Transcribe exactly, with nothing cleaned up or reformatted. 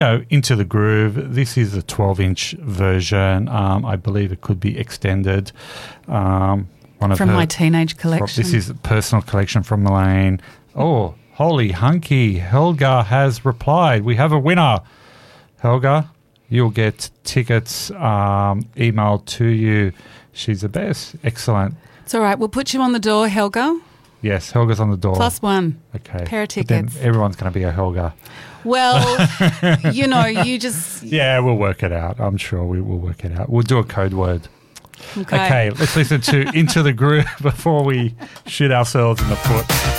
know, Into the Groove. This is a twelve-inch version. Um, I believe it could be extended. Um, one of from her, my teenage collection. This is a personal collection from Melaine. Oh, holy hunky. Helga has replied. We have a winner. Helga, you'll get tickets um, emailed to you. She's the best. Excellent. It's all right. We'll put you on the door, Helga. Yes, Helga's on the door. Plus one. Okay. Pair of But then tickets. everyone's going to be a Helga. Well, you know, you just... Yeah, we'll work it out. I'm sure we will work it out. We'll do a code word. Okay. Okay, let's listen to Into the Groove before we shoot ourselves in the foot.